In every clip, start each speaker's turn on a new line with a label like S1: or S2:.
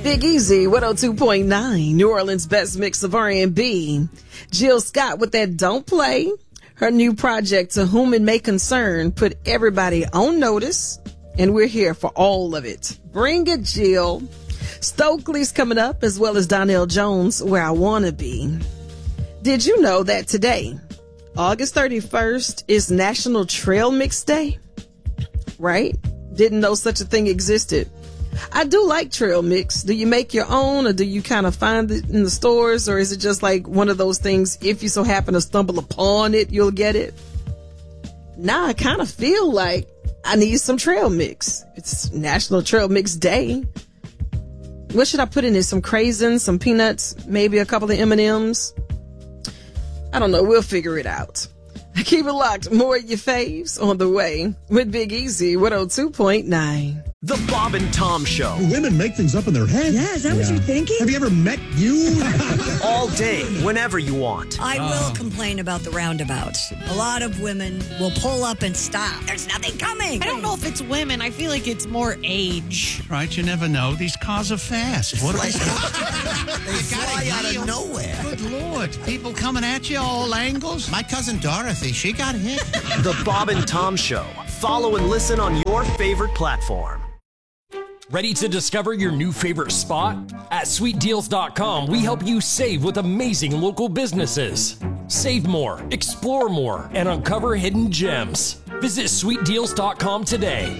S1: Big Easy, 102.9, New Orleans' best mix of R&B. Jill Scott with that Don't Play. Her new project, To Whom It May Concern, put everybody on notice, and we're here for all of it. Bring it, Jill. Stokely's coming up, as well as Donnell Jones, Where I Wanna Be. Did you know that today, August 31st, is National Trail Mix Day? Right? Didn't know such a thing existed. I do like trail mix. Do you make your own, or do you kind of find it in the stores, or is it just like one of those things, if you so happen to stumble upon it, you'll get it? Now I kind of feel like I need some trail mix. It's National Trail Mix Day. What should I put in it? Some craisins, some peanuts, maybe a couple of M&Ms? I don't know. We'll figure it out. Keep it locked. More of your faves on the way with Big Easy, 102.9.
S2: The Bob and Tom Show.
S3: Women make things up in their head.
S4: Yeah, is that what you're thinking?
S3: Have you ever met you?
S2: All day, whenever you want.
S4: I will complain about the roundabouts. A lot of women will pull up and stop. There's nothing coming.
S5: I don't know if it's women. I feel like it's more age.
S6: Right, you never know. These cars are fast. What
S7: They fly out of nowhere.
S6: Good Lord. People coming at you all angles. My cousin Dorothy, she got hit.
S2: The Bob and Tom Show. Follow and listen on your favorite platform.
S8: Ready to discover your new favorite spot? At sweetdeals.com, we help you save with amazing local businesses. Save more, explore more, and uncover hidden gems. Visit sweetdeals.com today.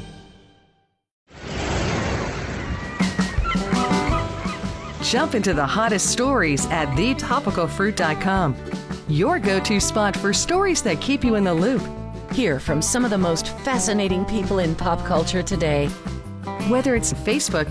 S9: Jump into the hottest stories at thetopicalfruit.com. Your go-to spot for stories that keep you in the loop.
S10: Hear from some of the most fascinating people in pop culture today.
S9: Whether it's Facebook,